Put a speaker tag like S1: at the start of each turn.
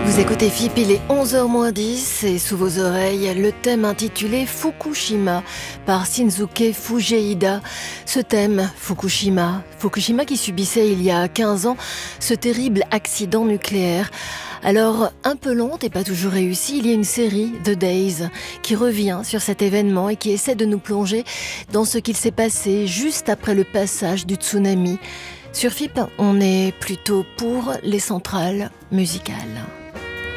S1: Vous écoutez FIP, il est 11h-10 et sous vos oreilles, le thème intitulé Fukushima par Shinsuke Fujihida. Ce thème, Fukushima qui subissait il y a 15 ans ce terrible accident nucléaire. Alors, un peu lente et pas toujours réussie, il y a une série, The Days, qui revient sur cet événement et qui essaie de nous plonger dans ce qu'il s'est passé juste après le passage du tsunami. Sur FIP, on est plutôt pour les centrales musicales.